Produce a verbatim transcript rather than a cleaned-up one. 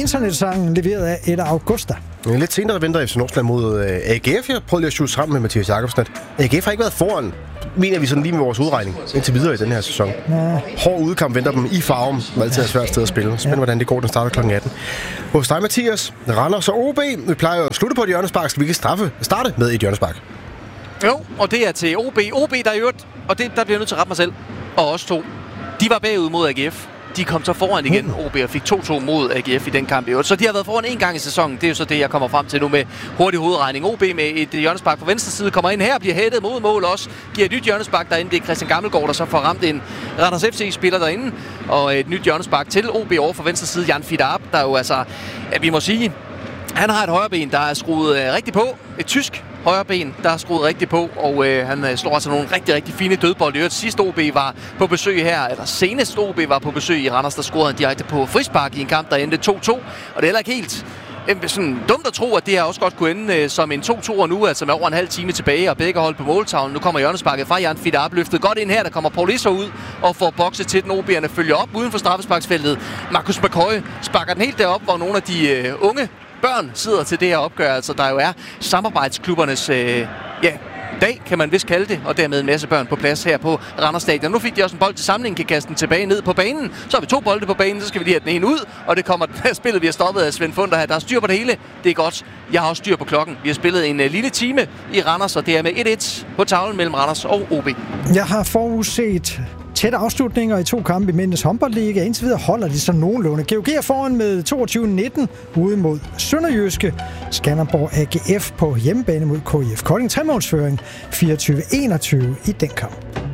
internetsangen leveret af Edda Augusta. Lidt senere venter F C Nordsjælland mod A G F. Jeg prøvede lige at shoot sammen med Mathias Jakobsen. A G F har ikke været foran, mener vi sådan lige med vores udregning, indtil videre i den her sæson. Ja. Hård udekamp venter dem i Farum, som altid er et svært sted at spille. Spændende, ja. Hvordan det går, den starter klokken atten. Hos dig, Mathias, Randers og O B. Vi plejer at slutte på et hjørnespark. Skal vi ikke straffe, starte med et hjørnespark? Jo, og det er til O B. O B, der er jo et, og det, der bliver jeg nødt til at rette mig selv, og os to. De var bagud mod A G F. De kom så foran igen, mm. O B, og fik to to mod A G F i den kamp i øvrigt. Så de har været foran en gang i sæsonen. Det er jo så det, jeg kommer frem til nu med hurtig hovedregning. O B med et hjørnespark på venstre side kommer ind her, bliver hættet mod mål også. Giver et nyt hjørnespark derinde. Det er Christian Gammelgaard, der så får ramt en Randers F C-spiller derinde. Og et nyt hjørnespark til O B over for venstre side. Jan Fidab, der jo altså, at vi må sige, han har et højreben, der er skruet øh, rigtig på. Et tysk højreben, der er skruet rigtig på, og øh, han øh, slår altså nogle rigtig, rigtig fine dødbold. I øvrigt sidste O B var på besøg her, eller senest O B var på besøg i Randers, der scorede han direkte på frispark i en kamp, der endte to to. Og det er heller ikke helt øh, sådan dumt at tro, at det her også godt kunne ende øh, som en to to nu, altså med over en halv time tilbage, og begge hold på måltavlen. Nu kommer hjørnesparket fra Jan Fidab, løftet godt ind her, der kommer Paul Isser ud og får bokset til den. O B'erne følger op uden for straffesparksfeltet. Markus McCoy sparker den helt derop, hvor nogle af de øh, unge børn sidder til det her opgør, altså der jo er samarbejdsklubbernes øh, ja, dag, kan man vist kalde det, og dermed en masse børn på plads her på Randers Stadion. Nu fik de også en bold til samling, kan kaste den tilbage ned på banen. Så har vi to bolde på banen, så skal vi lige have den ene ud, og det kommer spillet, vi har stoppet af Svend Funder her. Der er styr på det hele, det er godt. Jeg har også styr på klokken. Vi har spillet en uh, lille time i Randers, og det er med et et på tavlen mellem Randers og O B. Jeg har forudset tætte afslutninger i to kampe i Mændenes håndboldliga. Indtil videre holder de så nogenlunde. G O G er foran med toogtyve nitten ude mod Sønderjyske. Skanderborg A G F på hjemmebane mod K I F Kolding. Tremålsføring fireogtyve enogtyve i den kamp.